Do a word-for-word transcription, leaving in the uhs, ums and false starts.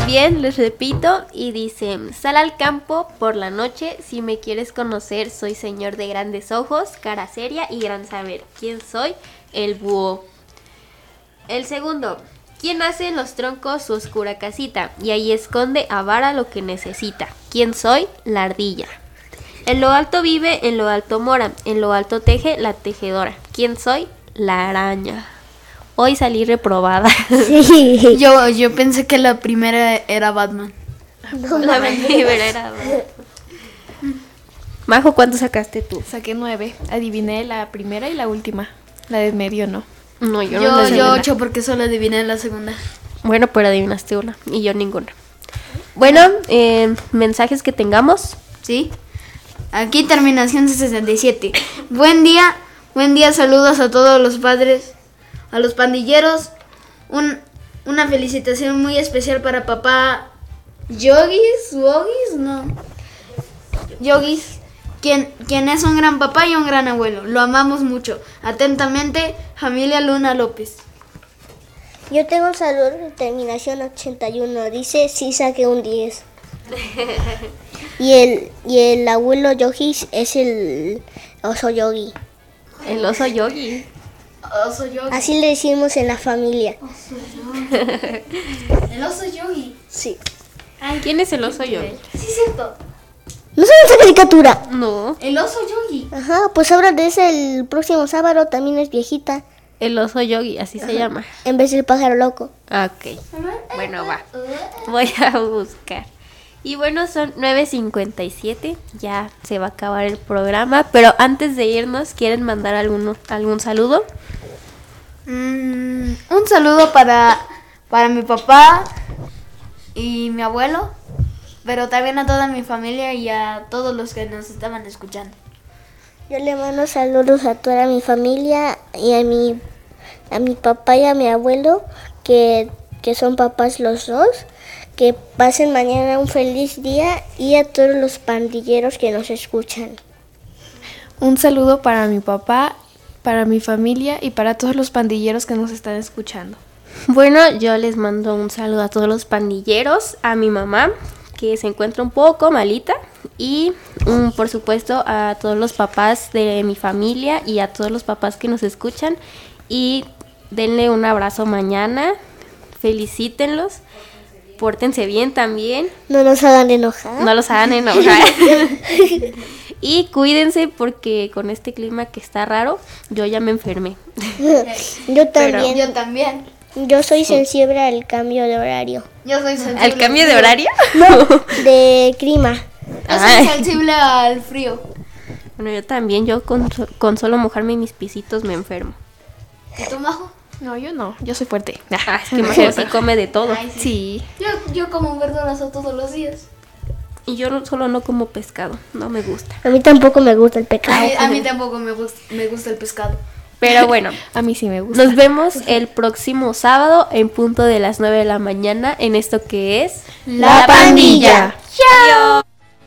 también les repito y dice: sal al campo por la noche, si me quieres conocer, soy señor de grandes ojos, cara seria y gran saber. ¿Quién soy? El búho. El segundo: ¿quién hace en los troncos su oscura casita? Y ahí esconde a vara lo que necesita. ¿Quién soy? La ardilla. En lo alto vive, en lo alto mora, en lo alto teje la tejedora. ¿Quién soy? La araña. Hoy salí reprobada. Sí. Yo, yo pensé que la primera era Batman. No, la primera era Batman. Majo, ¿cuánto sacaste tú? Saqué nueve. Adiviné la primera y la última. La de medio no. No, yo, Yo, no la yo adiviné. ocho porque solo adiviné la segunda. Bueno, pero adivinaste una y yo ninguna. Bueno, eh, mensajes que tengamos. ¿Sí? Aquí terminación sesenta y siete. Buen día, buen día, saludos a todos los padres, a los pandilleros. Un, una felicitación muy especial para papá Yogis, Wogis, no. Yogis, quien, quien es un gran papá y un gran abuelo. Lo amamos mucho. Atentamente, familia Luna López. Yo tengo un saludo de terminación ochenta y uno. Dice, sí saqué un diez. Y el, y el abuelo Yogis es el oso yogi. El oso yogi. Oso Yogi. Así le decimos en la familia. El oso Yogi. Sí. ¿Quién es el oso yogi? Sí, cierto. ¿No saben esa caricatura? No, El oso Yogi. Ajá, pues habla de ese el próximo sábado, también es viejita. el oso yogi, así se llama. En vez del pájaro loco. Ah, ok. Bueno, va. Voy a buscar. Y bueno, son nueve cincuenta y siete. Ya se va a acabar el programa. Pero antes de irnos, ¿quieren mandar algún, algún saludo? Mm, un saludo para, para mi papá y mi abuelo, pero también a toda mi familia y a todos los que nos estaban escuchando. Yo le mando saludos a toda mi familia y a mi, a mi papá y a mi abuelo, que, que son papás los dos. Que pasen mañana un feliz día y a todos los pandilleros que nos escuchan. Un saludo para mi papá, para mi familia y para todos los pandilleros que nos están escuchando. Bueno, yo les mando un saludo a todos los pandilleros, a mi mamá, que se encuentra un poco malita, y um, por supuesto a todos los papás de mi familia y a todos los papás que nos escuchan. Y denle un abrazo mañana, felicítenlos, pórtense bien también, No nos hagan enojar. no los hagan enojar. Y cuídense porque con este clima que está raro, yo ya me enfermé. Yo también. Yo también. Yo soy sensible al cambio de horario. Yo soy sensible ¿Al cambio al de frío. horario? De clima. Yo soy Ay. sensible al frío. Bueno, yo también, yo con, so- con solo mojarme mis pisitos me enfermo. ¿Y tú, Majo? No, yo no, yo soy fuerte. Ah, es que Majo sí come de todo. Ay, Sí. Yo, yo como verduras todos los días. Y yo no- solo no como pescado, no me gusta. A mí tampoco me gusta el pecado. Ay, a mí tampoco me gusta, me gusta el pescado. Pero bueno, A mí sí me gusta. nos vemos el próximo sábado en punto de las nueve de la mañana en esto que es La Pandilla. Chao.